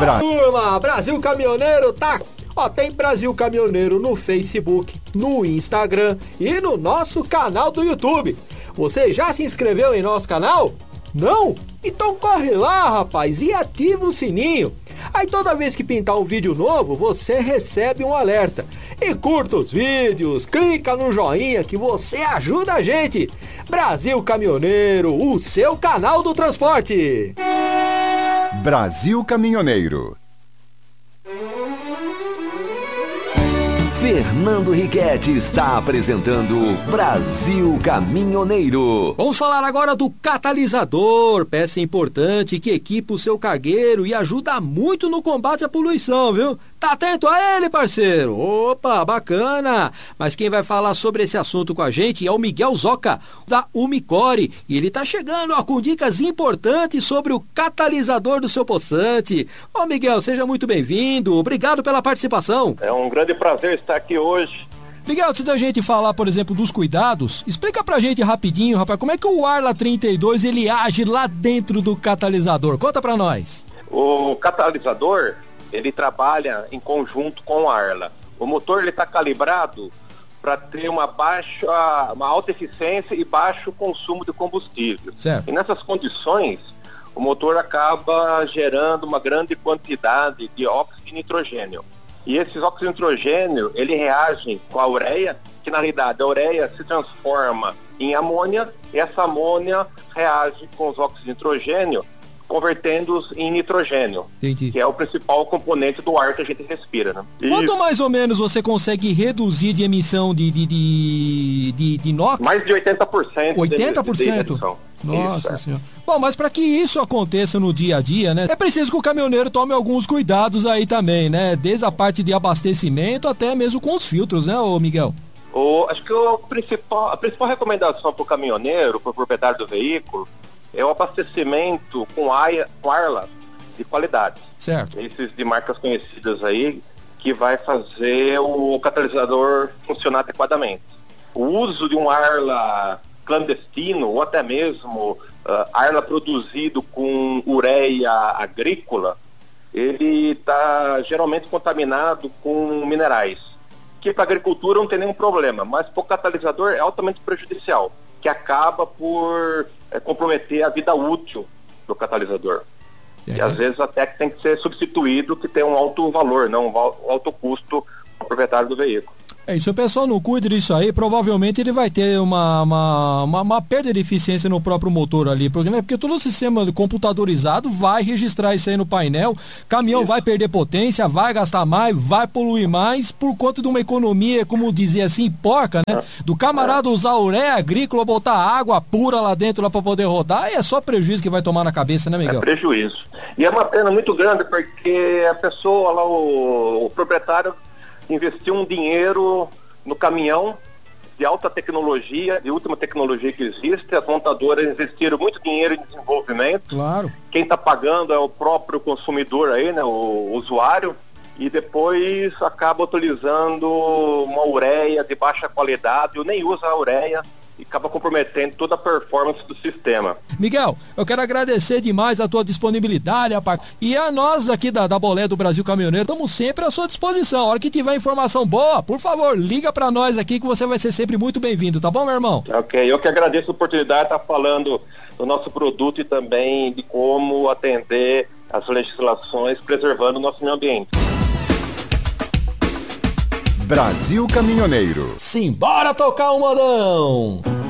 Turma, Brasil Caminhoneiro tá... Ó, tem Brasil Caminhoneiro no Facebook, no Instagram e no nosso canal do YouTube. Você já se inscreveu em nosso canal? Não? Então corre lá, rapaz, e ativa o sininho. Aí toda vez que pintar um vídeo novo, você recebe um alerta. E curta os vídeos, clica no joinha que você ajuda a gente. Brasil Caminhoneiro, o seu canal do transporte. Brasil Caminhoneiro. Fernando Riquetti está apresentando Brasil Caminhoneiro. Vamos falar agora do catalisador, peça importante que equipa o seu cargueiro e ajuda muito no combate à poluição, viu? Tá atento a ele, parceiro? Opa, bacana! Mas quem vai falar sobre esse assunto com a gente é o Miguel Zoca, da Umicore. E ele tá chegando, ó, com dicas importantes sobre o catalisador do seu poçante. Ô, Miguel, seja muito bem-vindo. Obrigado pela participação. É um grande prazer estar aqui hoje. Miguel, antes da gente falar, por exemplo, dos cuidados, explica pra gente rapidinho, rapaz, como é que o Arla 32 ele age lá dentro do catalisador? Conta pra nós. O catalisador, ele trabalha em conjunto com o Arla. O motor ele está calibrado para ter uma alta eficiência e baixo consumo de combustível. Certo. E nessas condições, o motor acaba gerando uma grande quantidade de óxido de nitrogênio. E esses óxidos de nitrogênio, ele reagem com a ureia, que na realidade a ureia se transforma em amônia, e essa amônia reage com os óxidos de nitrogênio, convertendo-os em nitrogênio. Entendi. Que é o principal componente do ar que a gente respira, né? Quanto mais ou menos você consegue reduzir de emissão de NOx? Mais de 80%. 80%? De redução. Nossa Senhora. Bom, mas para que isso aconteça no dia a dia, né? É preciso que o caminhoneiro tome alguns cuidados aí também, né? Desde a parte de abastecimento até mesmo com os filtros, né, ô Miguel? Acho que a principal recomendação para o caminhoneiro, para o proprietário do veículo, é o abastecimento com Arla de qualidade. Certo. Esses de marcas conhecidas aí, que vai fazer o catalisador funcionar adequadamente. O uso de um Arla clandestino, ou até mesmo Arla produzido com ureia agrícola, ele está geralmente contaminado com minerais, que para a agricultura não tem nenhum problema, mas para o catalisador é altamente prejudicial, que acaba por comprometer a vida útil do catalisador. E às vezes até que tem que ser substituído, que tem um alto valor, não um alto custo para o proprietário do veículo. E se o pessoal não cuida disso aí, provavelmente ele vai ter uma perda de eficiência no próprio motor ali, porque todo o sistema computadorizado vai registrar isso aí no painel, caminhão vai perder potência, vai gastar mais, vai poluir mais, por conta de uma economia, como dizer assim, porca, né? Do camarada usar ureia agrícola, botar água pura lá dentro para poder rodar, e é só prejuízo que vai tomar na cabeça, né, Miguel? É prejuízo. E é uma pena muito grande, porque a pessoa lá, o proprietário, investiu um dinheiro no caminhão de alta tecnologia, de última tecnologia que existe. As montadoras investiram muito dinheiro em desenvolvimento. Claro. Quem está pagando é o próprio consumidor aí, né, o usuário, e depois acaba utilizando uma ureia de baixa qualidade, ou nem usa a ureia, e acaba comprometendo toda a performance do sistema. Miguel, eu quero agradecer demais a tua disponibilidade, rapaz. E a nós aqui da Bolé do Brasil Caminhoneiro, estamos sempre à sua disposição. A hora que tiver informação boa, por favor, liga pra nós aqui que você vai ser sempre muito bem-vindo, tá bom, meu irmão? Ok, eu que agradeço a oportunidade de estar falando do nosso produto e também de como atender as legislações preservando o nosso meio ambiente. Brasil Caminhoneiro. Simbora tocar o modão!